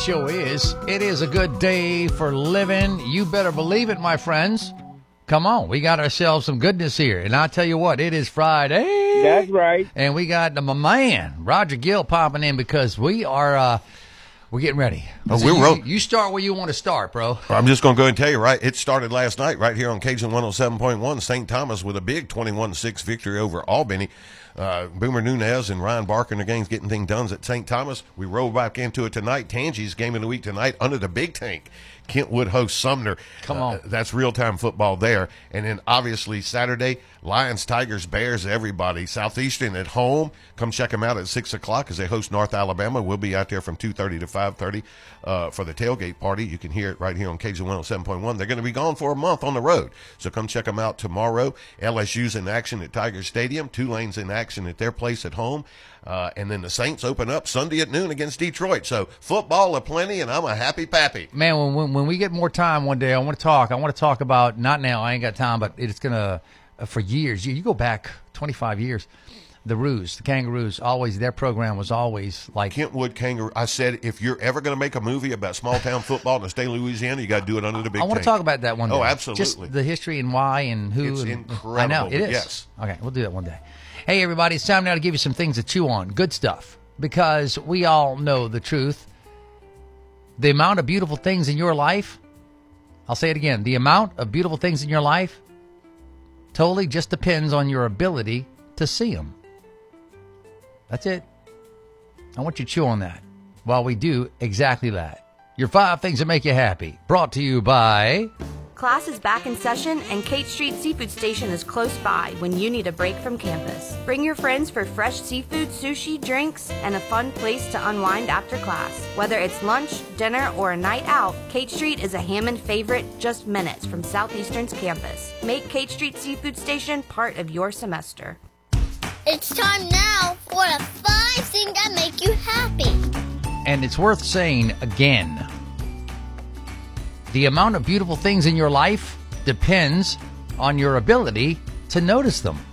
sure is. It is a good day for living. You better believe it, my friends. Come on, we got ourselves some goodness here. And I'll tell you what, it is Friday. That's right. And we got my man, Roger Gill, popping in because we are we're getting ready. So you start where you want to start, bro. I'm just going to go ahead and tell you, right, it started last night right here on Cajun 107.1. St. Thomas with a big 21-6 victory over Albany. Boomer Nunez and Ryan Barker in the games getting things done at St. Thomas. We roll back into it tonight. Tangie's game of the week tonight under the big tank. Kentwood hosts Sumner. Come on. That's real-time football there. And then, obviously, Saturday, Lions, Tigers, Bears, everybody. Southeastern at home. Come check them out at 6 o'clock as they host North Alabama. We'll be out there from 2:30 to 5:30 for the tailgate party. You can hear it right here on Cajun 107.1. They're going to be gone for a month on the road. So come check them out tomorrow. LSU's in action at Tiger Stadium. Tulane's in action at their place at home. And then the Saints open up Sunday at noon against Detroit. So football aplenty, and I'm a happy pappy. Man, when we get more time one day, I want to talk about, not now, I ain't got time, but it's going to, for years, you go back 25 years, the Kangaroos, always, their program was always like. Kentwood Kangaroo. I said, if you're ever going to make a movie about small-town football in the state of Louisiana, you got to do it under the big tank. I want to talk about that one day. Oh, absolutely. Just the history and why and who. It's and, incredible. I know, it is. Yes. Okay, we'll do that one day. Hey, everybody, it's time now to give you some things to chew on. Good stuff. Because we all know the truth. The amount of beautiful things in your life, I'll say it again, the amount of beautiful things in your life totally just depends on your ability to see them. That's it. I want you to chew on that while we do exactly that. Your 5 things that make you happy. Brought to you by... Class is back in session, and Kate Street Seafood Station is close by when you need a break from campus. Bring your friends for fresh seafood, sushi, drinks, and a fun place to unwind after class. Whether it's lunch, dinner, or a night out, Kate Street is a Hammond favorite just minutes from Southeastern's campus. Make Kate Street Seafood Station part of your semester. It's time now for the 5 things that make you happy. And it's worth saying again, the amount of beautiful things in your life depends on your ability to notice them.